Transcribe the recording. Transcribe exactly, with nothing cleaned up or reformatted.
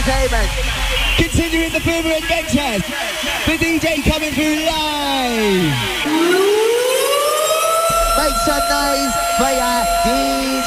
Entertainment. Continuing the further adventures. The D J coming through live. Make some noise for your D J.